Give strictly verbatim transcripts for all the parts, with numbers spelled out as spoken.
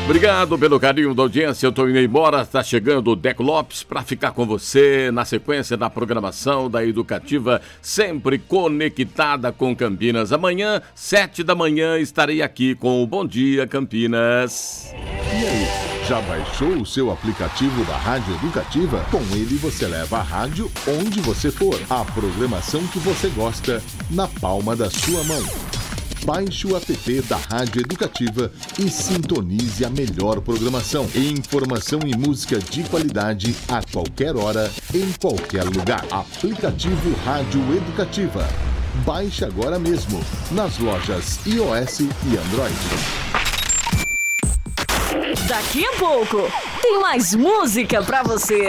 Obrigado pelo carinho da audiência. Eu tô indo embora. Está chegando o Deco Lopes para ficar com você na sequência da programação da Educativa, sempre conectada com Campinas. Amanhã, sete da manhã, estarei aqui com o Bom Dia Campinas. E aí, já baixou o seu aplicativo da Rádio Educativa? Com ele você leva a rádio onde você for. A programação que você gosta na palma da sua mão. Baixe o app da Rádio Educativa e sintonize a melhor programação. Informação e música de qualidade a qualquer hora, em qualquer lugar. Aplicativo Rádio Educativa. Baixe agora mesmo nas lojas iOS e Android. Daqui a pouco tem mais música pra você.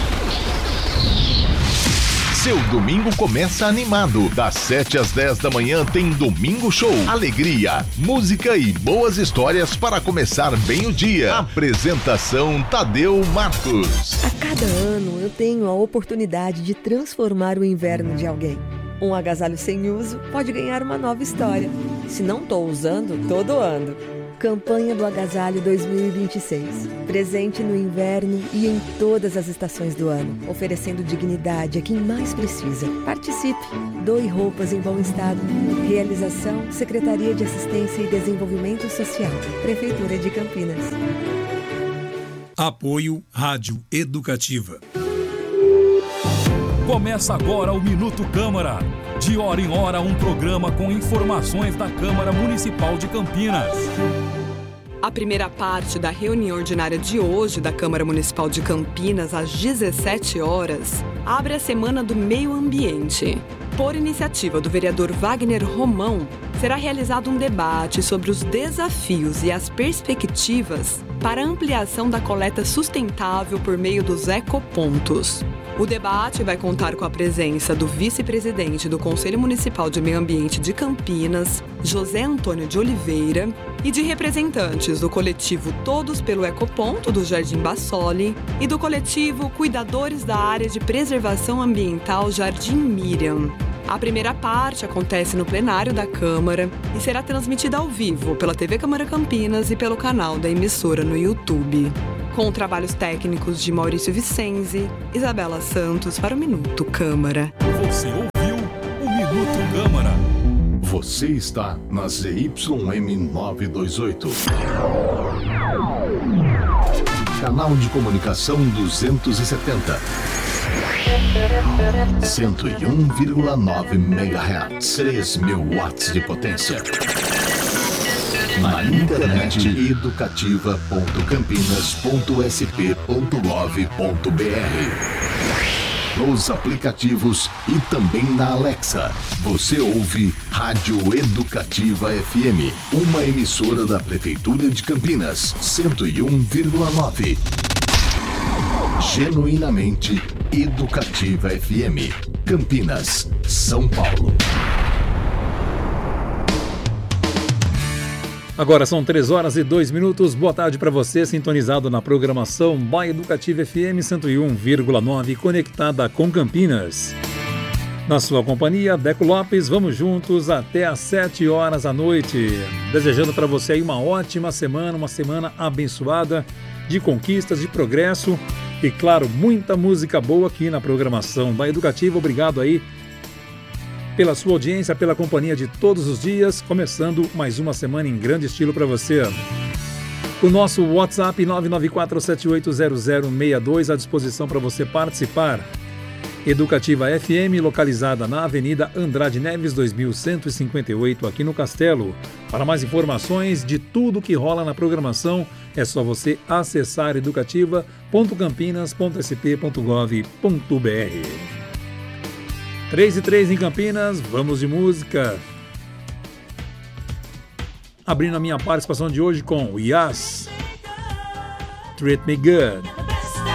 Seu domingo começa animado. Das sete às dez da manhã tem Domingo Show. Alegria, música e boas histórias para começar bem o dia. Apresentação Tadeu Marcos. A cada ano eu tenho a oportunidade de transformar o inverno de alguém. Um agasalho sem uso pode ganhar uma nova história. Se não estou usando, tô doando. Campanha do Agasalho dois mil e vinte e seis. Presente no inverno e em todas as estações do ano, oferecendo dignidade a quem mais precisa. Participe. Doe roupas em bom estado. Realização Secretaria de Assistência e Desenvolvimento Social. Prefeitura de Campinas. Apoio Rádio Educativa. Começa agora o Minuto Câmara. De hora em hora, um programa com informações da Câmara Municipal de Campinas. A primeira parte da reunião ordinária de hoje da Câmara Municipal de Campinas, às dezessete horas, abre a Semana do Meio Ambiente. Por iniciativa do vereador Wagner Romão, será realizado um debate sobre os desafios e as perspectivas para a ampliação da coleta sustentável por meio dos ecopontos. O debate vai contar com a presença do vice-presidente do Conselho Municipal de Meio Ambiente de Campinas, José Antônio de Oliveira, e de representantes do coletivo Todos pelo Ecoponto do Jardim Bassoli e do coletivo Cuidadores da Área de Preservação Ambiental Jardim Miriam. A primeira parte acontece no plenário da Câmara e será transmitida ao vivo pela T V Câmara Campinas e pelo canal da emissora no YouTube. Com trabalhos técnicos de Maurício Vicenzi, Isabela Santos para o Minuto Câmara. Você ouviu o Minuto Câmara. Você está na Z Y M novecentos e vinte e oito. Canal de comunicação duzentos e setenta. cento e um vírgula nove megahertz. três mil watts de potência. Na internet educativa ponto campinas ponto s p ponto gov ponto b r. Nos aplicativos e também na Alexa. Você ouve Rádio Educativa F M, uma emissora da Prefeitura de Campinas, cento e um vírgula nove. Genuinamente Educativa F M, Campinas, São Paulo. Agora são três horas e dois minutos. Boa tarde para você, sintonizado na programação By Educativa F M cento e um vírgula nove, conectada com Campinas. Na sua companhia, Deco Lopes, vamos juntos até às sete horas da noite. Desejando para você aí uma ótima semana, uma semana abençoada, de conquistas, de progresso e, claro, muita música boa aqui na programação da Educativa. Obrigado aí pela sua audiência, pela companhia de todos os dias, começando mais uma semana em grande estilo para você. O nosso WhatsApp nove nove quatro sete oito zero zero seis dois à disposição para você participar. Educativa F M, localizada na Avenida Andrade Neves dois mil cento e cinquenta e oito, aqui no Castelo. Para mais informações de tudo que rola na programação, é só você acessar educativa ponto campinas ponto s p ponto gov ponto b r. três e três em Campinas, vamos de música. Abrindo a minha participação de hoje com Yas, Treat Me Good.